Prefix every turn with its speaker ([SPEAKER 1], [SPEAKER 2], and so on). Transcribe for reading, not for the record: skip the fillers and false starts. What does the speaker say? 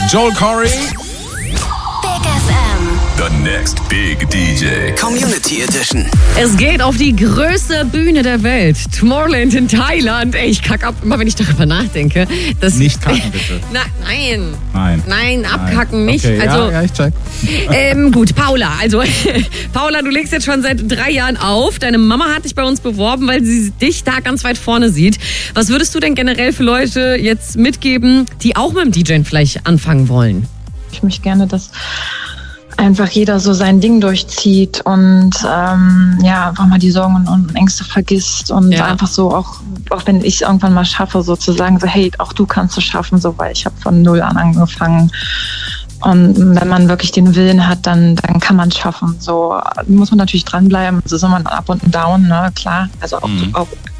[SPEAKER 1] Joel Corry.
[SPEAKER 2] Big FM.
[SPEAKER 3] The next big DJ. Community Edition.
[SPEAKER 4] Es geht auf die größte Bühne der Welt. Tomorrowland in Thailand. Ey, ich kack ab, immer wenn ich darüber nachdenke.
[SPEAKER 1] Nicht kacken, bitte.
[SPEAKER 4] Nein, abkacken nicht.
[SPEAKER 1] Okay,
[SPEAKER 4] also,
[SPEAKER 1] ja, ich check.
[SPEAKER 4] Gut, Paula. Also, Paula, du legst jetzt schon seit 3 Jahren auf. Deine Mama hat dich bei uns beworben, weil sie dich da ganz weit vorne sieht. Was würdest du denn generell für Leute jetzt mitgeben, die auch mit dem DJen vielleicht anfangen wollen?
[SPEAKER 5] Ich möchte gerne, dass einfach jeder so sein Ding durchzieht und einfach mal die Sorgen und Ängste vergisst und einfach so, auch wenn ich es irgendwann mal schaffe, so zu sagen, so hey, auch du kannst es schaffen, so, weil ich habe von 0 an angefangen. Und wenn man wirklich den Willen hat, dann kann man es schaffen. So muss man natürlich dranbleiben. So ist immer ein Up und ein Down, ne? Klar. Also auch